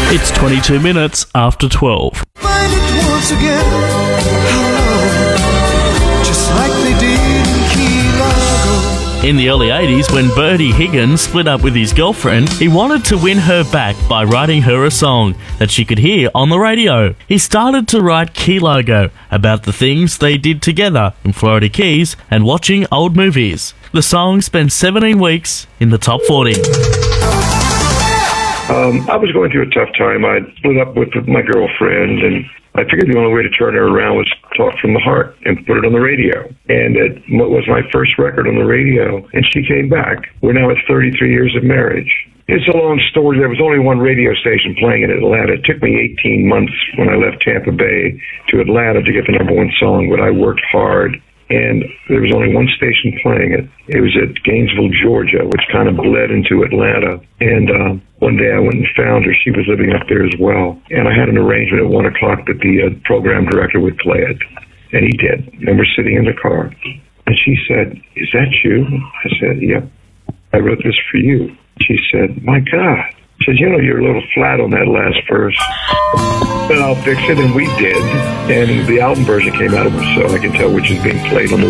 It's 22 minutes after 12. Find it once again, hello, just like they did in Key Largo. In the early 80s, when Bertie Higgins split up with his girlfriend, he wanted to win her back by writing her a song that she could hear on the radio. He started to write Key Largo about the things they did together in Florida Keys and watching old movies. The song spent 17 weeks in the top 40. I was going through a tough time. I split up with my girlfriend, and I figured the only way to turn her around was talk from the heart and put it on the radio. And it was my first record on the radio, and she came back. We're now at 33 years of marriage. It's a long story. There was only one radio station playing in Atlanta. It took me 18 months when I left Tampa Bay to Atlanta to get the number one song, but I worked hard. And there was only one station playing it. It was at Gainesville, Georgia, which kind of bled into Atlanta. And one day I went and found her. She was living up there as well. And I had an arrangement at 1 o'clock that the program director would play it. And he did. And we're sitting in the car. And she said, "Is that you?" I said, "Yep. I wrote this for you." She said, "My God." She said, "You know, you're a little flat on that last verse. But I'll fix it," and we did. And the album version came out, so I can tell which is being played on the